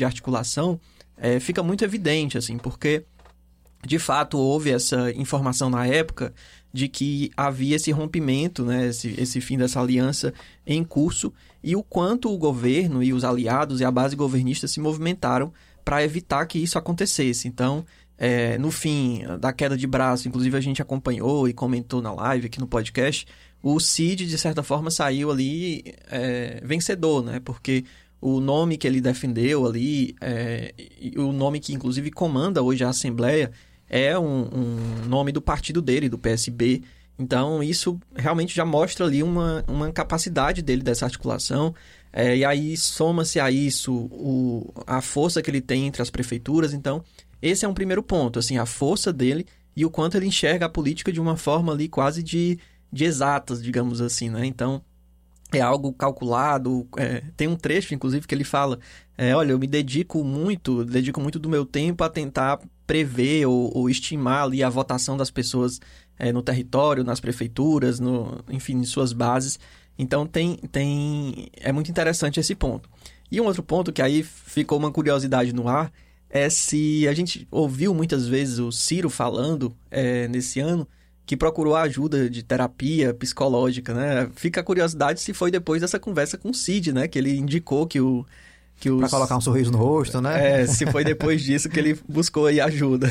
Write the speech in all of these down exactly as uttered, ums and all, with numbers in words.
de articulação é, fica muito evidente, assim, porque, de fato, houve essa informação na época de que havia esse rompimento, né, esse, esse fim dessa aliança em curso, e o quanto o governo e os aliados e a base governista se movimentaram para evitar que isso acontecesse. Então, é, no fim da queda de braço, inclusive a gente acompanhou e comentou na live aqui no podcast, o Cid, de certa forma, saiu ali é, vencedor, né? Porque o nome que ele defendeu ali, é, o nome que inclusive comanda hoje a Assembleia, é um, um nome do partido dele, do P S B. Então, isso realmente já mostra ali uma, uma capacidade dele dessa articulação. É, e aí, soma-se a isso o, a força que ele tem entre as prefeituras. Então, esse é um primeiro ponto, assim, a força dele e o quanto ele enxerga a política de uma forma ali quase de, de exatas, digamos assim, né? Então, é algo calculado. É, tem um trecho, inclusive, que ele fala, é, olha, eu me dedico muito, dedico muito do meu tempo a tentar prever ou, ou estimar ali a votação das pessoas é, no território, nas prefeituras, no, enfim, em suas bases. Então, tem, tem, é muito interessante esse ponto. E um outro ponto que aí ficou uma curiosidade no ar é se a gente ouviu muitas vezes o Ciro falando é, nesse ano que procurou ajuda de terapia psicológica, né? Fica a curiosidade se foi depois dessa conversa com o Cid, né? Que ele indicou que o... Que os... Para colocar um sorriso no rosto, né? É, se foi depois disso que ele buscou aí ajuda.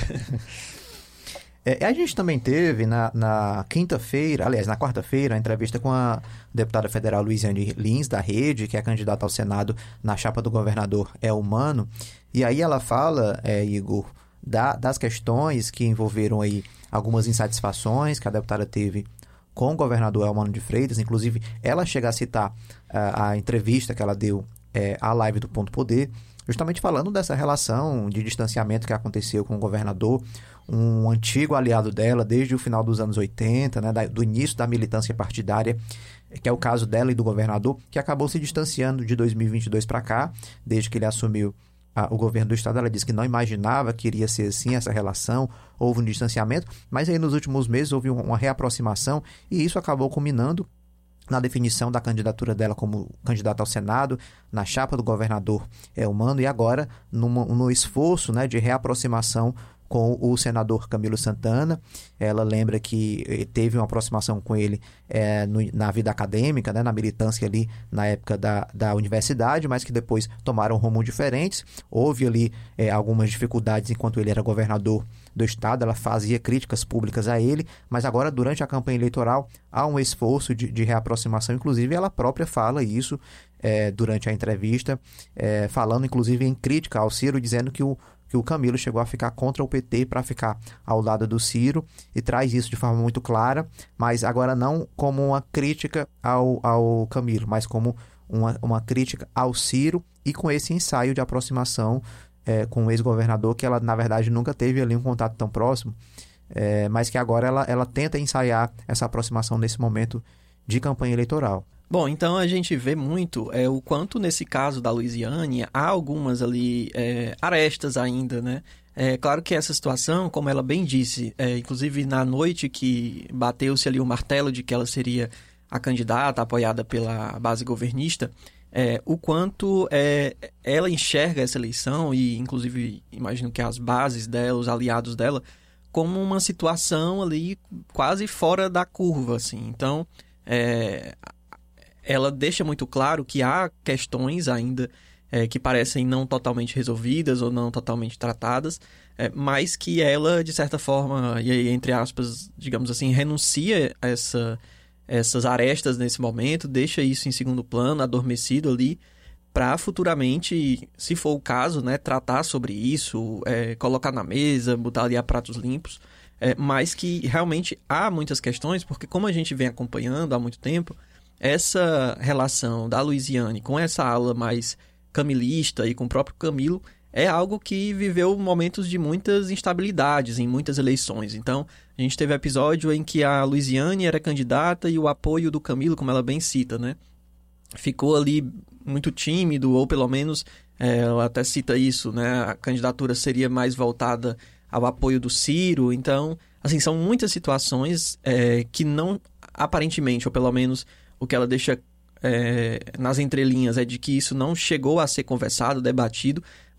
É, a gente também teve na, na quinta-feira, aliás, na quarta-feira, a entrevista com a deputada federal Luiziane Lins, da Rede, que é candidata ao Senado na chapa do governador Elmano. E aí ela fala, é, Igor, da, das questões que envolveram aí algumas insatisfações que a deputada teve com o governador Elmano de Freitas. Inclusive, ela chega a citar a, a entrevista que ela deu é, à live do Ponto Poder, justamente falando dessa relação de distanciamento que aconteceu com o governador, um antigo aliado dela desde o final dos anos oitenta, né, da, do início da militância partidária, que é o caso dela e do governador, que acabou se distanciando de dois mil e vinte e dois para cá, desde que ele assumiu a, o governo do estado. Ela disse que não imaginava que iria ser assim essa relação, houve um distanciamento, mas aí nos últimos meses houve uma reaproximação e isso acabou culminando na definição da candidatura dela como candidata ao Senado, na chapa do governador Elmano, e agora numa, no esforço, né, de reaproximação com o senador Camilo Santana. Ela lembra que teve uma aproximação com ele é, no, na vida acadêmica, né, na militância ali na época da, da universidade, mas que depois tomaram rumos diferentes. Houve ali é, algumas dificuldades enquanto ele era governador do estado, ela fazia críticas públicas a ele, mas agora durante a campanha eleitoral há um esforço de, de reaproximação, inclusive ela própria fala isso é, durante a entrevista, é, falando inclusive em crítica ao Ciro, dizendo que o que o Camilo chegou a ficar contra o P T para ficar ao lado do Ciro, e traz isso de forma muito clara, mas agora não como uma crítica ao, ao Camilo, mas como uma, uma crítica ao Ciro, e com esse ensaio de aproximação é, com o ex-governador, que ela, na verdade, nunca teve ali um contato tão próximo, é, mas que agora ela, ela tenta ensaiar essa aproximação nesse momento de campanha eleitoral. Bom, então a gente vê muito é, o quanto nesse caso da Luiziane há algumas ali é, arestas ainda, né? É claro que essa situação, como ela bem disse, é, inclusive na noite que bateu-se ali o martelo de que ela seria a candidata apoiada pela base governista, é, o quanto é, ela enxerga essa eleição e inclusive imagino que as bases dela, os aliados dela, como uma situação ali quase fora da curva, assim. Então, é... ela deixa muito claro que há questões ainda é, que parecem não totalmente resolvidas ou não totalmente tratadas, é, mas que ela, de certa forma, e aí, entre aspas, digamos assim, renuncia a essa, essas arestas nesse momento, deixa isso em segundo plano, adormecido ali, para futuramente, se for o caso, né, tratar sobre isso, é, colocar na mesa, botar ali a pratos limpos, é, mas que realmente há muitas questões, porque como a gente vem acompanhando há muito tempo, essa relação da Luiziane com essa ala mais camilista e com o próprio Camilo é algo que viveu momentos de muitas instabilidades em muitas eleições. Então, a gente teve episódio em que a Luiziane era candidata e o apoio do Camilo, como ela bem cita, né, ficou ali muito tímido, ou pelo menos, é, ela até cita isso, né, a candidatura seria mais voltada ao apoio do Ciro. Então, assim, são muitas situações é, que não, aparentemente, ou pelo menos o que ela deixa é, nas entrelinhas é de que isso não chegou a ser conversado, debatido,